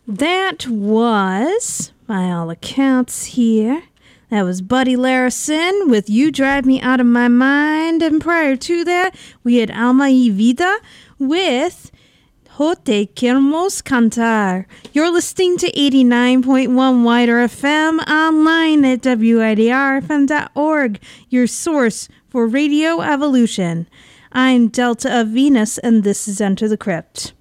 That was, by all accounts here, that was Buddy Larison with You Drive Me Out of My Mind. And prior to that, we had Alma y Vida with Ho Te Queremos Cantar. You're listening to 89.1 Wider FM, online at WIDRFM.org, your source for radio evolution. I'm Delta of Venus, and this is Enter the Crypt.